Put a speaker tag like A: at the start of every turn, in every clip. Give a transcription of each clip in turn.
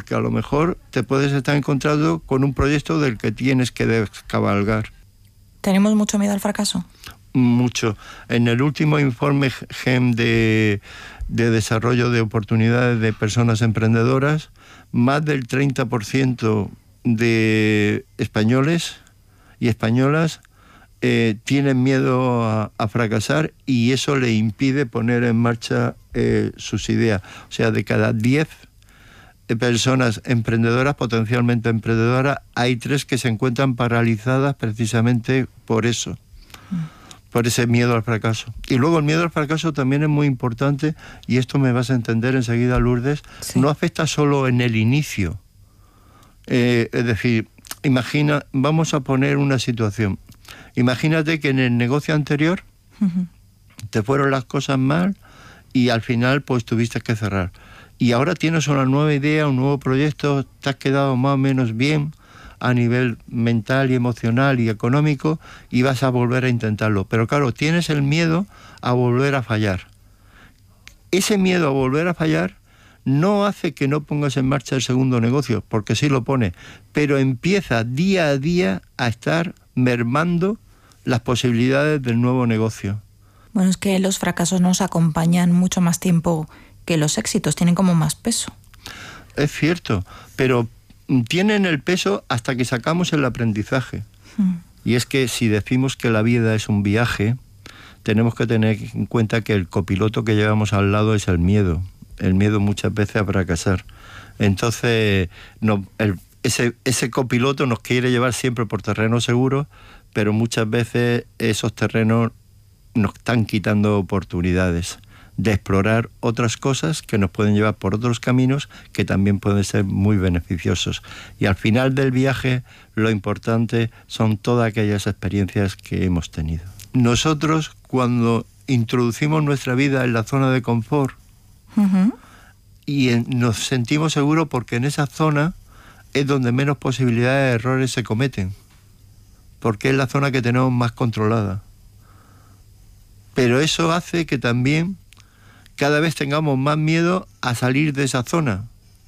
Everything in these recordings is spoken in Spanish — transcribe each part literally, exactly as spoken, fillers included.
A: porque a lo mejor te puedes estar encontrando con un proyecto del que tienes que descabalgar.
B: ¿Tenemos mucho miedo al fracaso?
A: Mucho. En el último informe G E M de, de desarrollo de oportunidades de personas emprendedoras, más del treinta por ciento de españoles y españolas eh, tienen miedo a, a fracasar, y eso le impide poner en marcha eh, sus ideas. O sea, de cada diez personas emprendedoras, potencialmente emprendedoras, hay tres que se encuentran paralizadas precisamente por eso, por ese miedo al fracaso. Y luego el miedo al fracaso también es muy importante, y esto me vas a entender enseguida, Lourdes. Sí. No afecta solo en el inicio. Eh, es decir, imagina, vamos a poner una situación. Imagínate que en el negocio anterior uh-huh. te fueron las cosas mal y al final pues tuviste que cerrar. Y ahora tienes una nueva idea, un nuevo proyecto, te has quedado más o menos bien a nivel mental y emocional y económico, y vas a volver a intentarlo. Pero claro, tienes el miedo a volver a fallar. Ese miedo a volver a fallar no hace que no pongas en marcha el segundo negocio, porque sí lo pone, pero empieza día a día a estar mermando las posibilidades del nuevo negocio.
B: Bueno, es que los fracasos nos acompañan mucho más tiempo que los éxitos, tienen como más peso.
A: Es cierto, pero tienen el peso hasta que sacamos el aprendizaje. Hmm. Y es que si decimos que la vida es un viaje, tenemos que tener en cuenta que el copiloto que llevamos al lado es el miedo. El miedo muchas veces a fracasar. Entonces, no, el, ese, ese copiloto nos quiere llevar siempre por terreno seguro, pero muchas veces esos terrenos nos están quitando oportunidades de explorar otras cosas que nos pueden llevar por otros caminos que también pueden ser muy beneficiosos. Y al final del viaje, lo importante son todas aquellas experiencias que hemos tenido. Nosotros, cuando introducimos nuestra vida en la zona de confort, uh-huh. y en, nos sentimos seguros porque en esa zona es donde menos posibilidades de errores se cometen, porque es la zona que tenemos más controlada. Pero eso hace que también cada vez tengamos más miedo a salir de esa zona.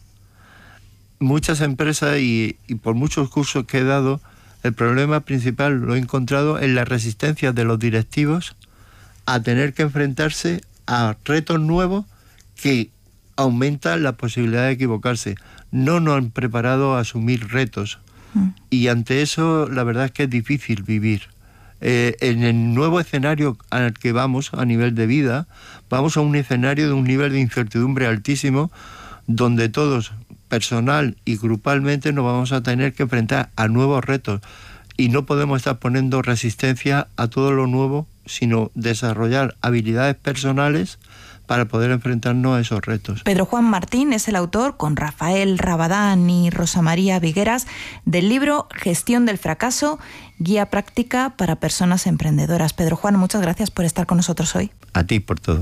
A: Muchas empresas, y, y por muchos cursos que he dado, el problema principal lo he encontrado en la resistencia de los directivos a tener que enfrentarse a retos nuevos que aumentan la posibilidad de equivocarse. No nos han preparado a asumir retos. Mm. Y ante eso, la verdad es que es difícil vivir. Eh, en el nuevo escenario al que vamos a nivel de vida, vamos a un escenario de un nivel de incertidumbre altísimo, donde todos, personal y grupalmente, nos vamos a tener que enfrentar a nuevos retos, y no podemos estar poniendo resistencia a todo lo nuevo, sino desarrollar habilidades personales para poder enfrentarnos a esos retos.
B: Pedro Juan Martín es el autor, con Rafael Rabadán y Rosa María Vigueras, del libro Gestión del fracaso, guía práctica para personas emprendedoras. Pedro Juan, muchas gracias por estar con nosotros hoy.
A: A ti por todo.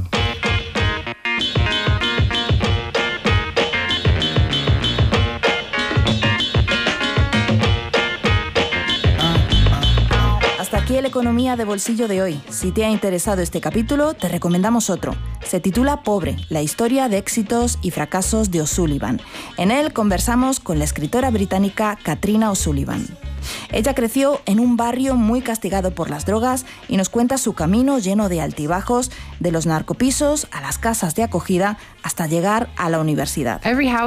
B: Hasta aquí el Economía de Bolsillo de hoy. Si te ha interesado este capítulo, te recomendamos otro. Se titula Pobre, la historia de éxitos y fracasos de O'Sullivan. En él conversamos con la escritora británica Katrina O'Sullivan. Ella creció en un barrio muy castigado por las drogas y nos cuenta su camino lleno de altibajos, de los narcopisos a las casas de acogida hasta llegar a la universidad.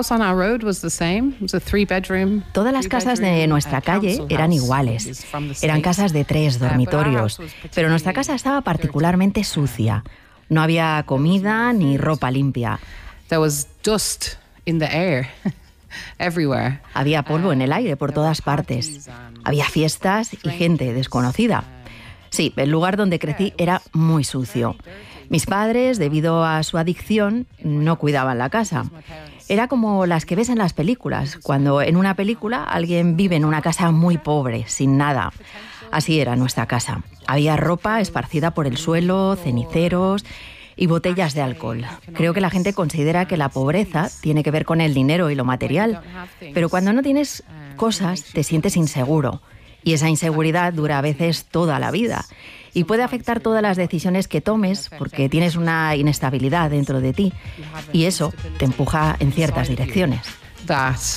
C: Todas las casas de nuestra calle eran iguales. Eran casas de tres dormitorios, pero nuestra casa estaba particularmente sucia. No había comida ni ropa limpia.
D: There was dust in the air. Everywhere.
C: Había polvo en el aire por todas partes. Había fiestas y gente desconocida. Sí, el lugar donde crecí era muy sucio. Mis padres, debido a su adicción, no cuidaban la casa. Era como las que ves en las películas, cuando en una película alguien vive en una casa muy pobre, sin nada. Así era nuestra casa. Había ropa esparcida por el suelo, ceniceros y botellas de alcohol. Creo que la gente considera que la pobreza tiene que ver con el dinero y lo material, pero cuando no tienes cosas te sientes inseguro, y esa inseguridad dura a veces toda la vida y puede afectar todas las decisiones que tomes porque tienes una inestabilidad dentro de ti, y eso te empuja en ciertas direcciones.